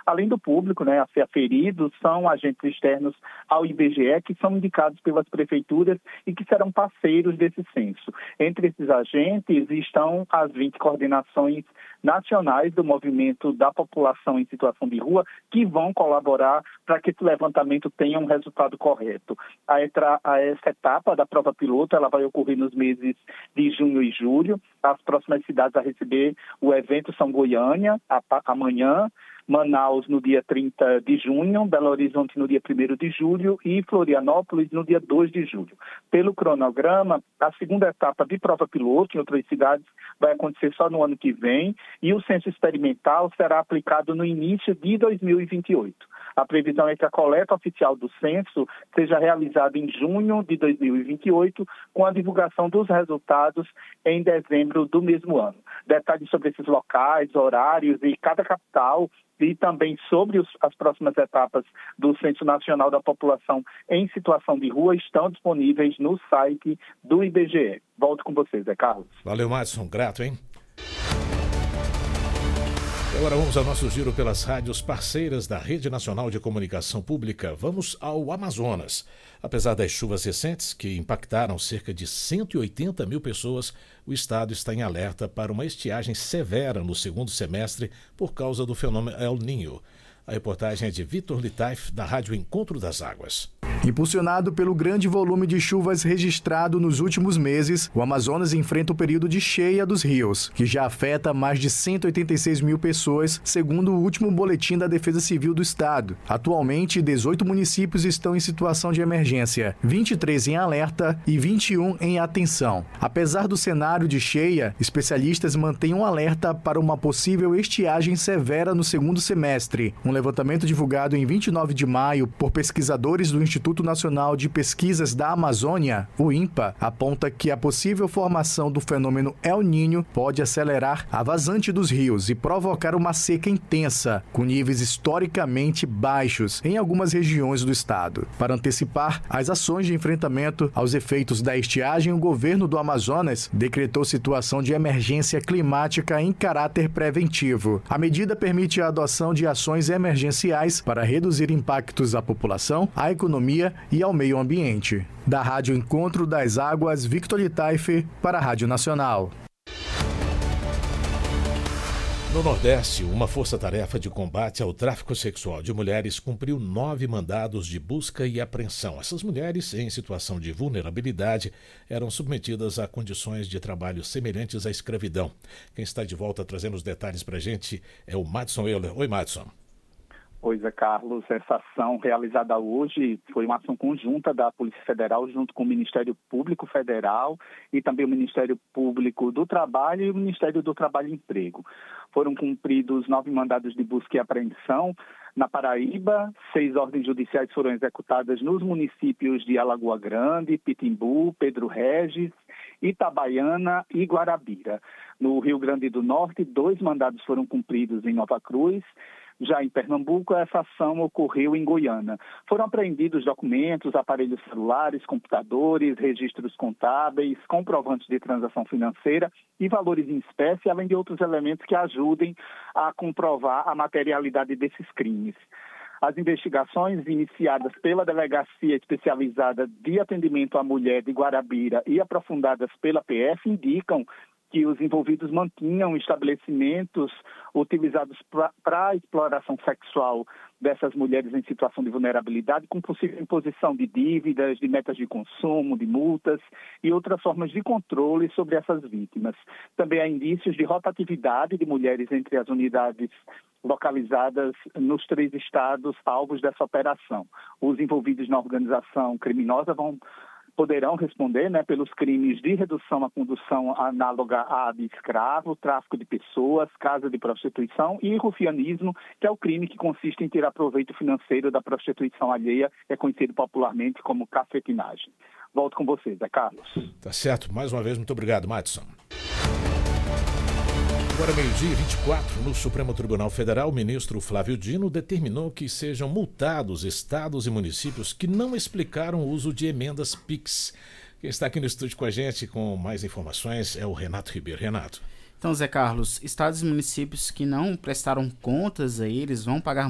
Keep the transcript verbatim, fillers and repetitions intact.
além do público, né, a ser aferido, são agentes externos ao I B G E que são indicados pelas prefeituras e que serão parceiros desse censo. Entre esses agentes estão as vinte coordenações nacionais do movimento da população em situação de rua, que vão colaborar para que esse levantamento tenha um resultado correto. A, etra, a essa etapa da prova piloto, ela vai ocorrer nos meses de junho e julho. As próximas cidades a receber o evento são Goiânia, a, amanhã, Manaus no dia trinta de junho, Belo Horizonte no dia primeiro de julho e Florianópolis no dia dois de julho. Pelo cronograma, a segunda etapa de prova piloto em outras cidades vai acontecer só no ano que vem e o censo experimental será aplicado no início de dois mil e vinte e oito. A previsão é que a coleta oficial do censo seja realizada em junho de dois mil e vinte e oito, com a divulgação dos resultados em dezembro do mesmo ano. Detalhes sobre esses locais, horários e cada capital e também sobre os, as próximas etapas do Censo Nacional da População em Situação de Rua estão disponíveis no site do I B G E. Volto com vocês, Zé Carlos. Valeu, Madison. Grato, hein? Agora vamos ao nosso giro pelas rádios parceiras da Rede Nacional de Comunicação Pública. Vamos ao Amazonas. Apesar das chuvas recentes, que impactaram cerca de cento e oitenta mil pessoas, o estado está em alerta para uma estiagem severa no segundo semestre por causa do fenômeno El Niño. A reportagem é de Vitor Litaif, da Rádio Encontro das Águas. Impulsionado pelo grande volume de chuvas registrado nos últimos meses, o Amazonas enfrenta o período de cheia dos rios, que já afeta mais de cento e oitenta e seis mil pessoas, segundo o último boletim da Defesa Civil do Estado. Atualmente, dezoito municípios estão em situação de emergência, vinte e três em alerta e vinte e um em atenção. Apesar do cenário de cheia, especialistas mantêm um alerta para uma possível estiagem severa no segundo semestre. Um levantamento divulgado em vinte e nove de maio por pesquisadores do Instituto Nacional de Pesquisas da Amazônia, o INPA, aponta que a possível formação do fenômeno El Niño pode acelerar a vazante dos rios e provocar uma seca intensa, com níveis historicamente baixos em algumas regiões do estado. Para antecipar as ações de enfrentamento aos efeitos da estiagem, o governo do Amazonas decretou situação de emergência climática em caráter preventivo. A medida permite a adoção de ações emergenciais para reduzir impactos à população, à economia e ao meio ambiente. Da Rádio Encontro das Águas, Victor Litaif, para a Rádio Nacional. No Nordeste, uma força-tarefa de combate ao tráfico sexual de mulheres cumpriu nove mandados de busca e apreensão. Essas mulheres, em situação de vulnerabilidade, eram submetidas a condições de trabalho semelhantes à escravidão. Quem está de volta trazendo os detalhes para a gente é o Madison Euler. Oi, Madison. Oi, Zé Carlos. Essa ação realizada hoje foi uma ação conjunta da Polícia Federal junto com o Ministério Público Federal e também o Ministério Público do Trabalho e o Ministério do Trabalho e Emprego. Foram cumpridos nove mandados de busca e apreensão na Paraíba, seis ordens judiciais foram executadas nos municípios de Alagoa Grande, Pitimbu, Pedro Regis, Itabaiana e Guarabira. No Rio Grande do Norte, dois mandados foram cumpridos em Nova Cruz. Já em Pernambuco, essa ação ocorreu em Goiânia. Foram apreendidos documentos, aparelhos celulares, computadores, registros contábeis, comprovantes de transação financeira e valores em espécie, além de outros elementos que ajudem a comprovar a materialidade desses crimes. As investigações iniciadas pela Delegacia Especializada de Atendimento à Mulher de Guarabira e aprofundadas pela P F indicam que os envolvidos mantinham estabelecimentos utilizados para a exploração sexual dessas mulheres em situação de vulnerabilidade, com possível imposição de dívidas, de metas de consumo, de multas e outras formas de controle sobre essas vítimas. Também há indícios de rotatividade de mulheres entre as unidades localizadas nos três estados alvos dessa operação. Os envolvidos na organização criminosa vão poderão responder, né, pelos crimes de redução à condução análoga à de escravo, tráfico de pessoas, casa de prostituição e rufianismo, que é o crime que consiste em tirar proveito financeiro da prostituição alheia, é conhecido popularmente como cafetinagem. Volto com vocês, é Carlos. Tá certo. Mais uma vez, muito obrigado, Madison. Agora, meio-dia e vinte e quatro, no Supremo Tribunal Federal, o ministro Flávio Dino determinou que sejam multados estados e municípios que não explicaram o uso de emendas Pix. Quem está aqui no estúdio com a gente com mais informações é o Renato Ribeiro. Renato. Então, Zé Carlos, estados e municípios que não prestaram contas aí, eles vão pagar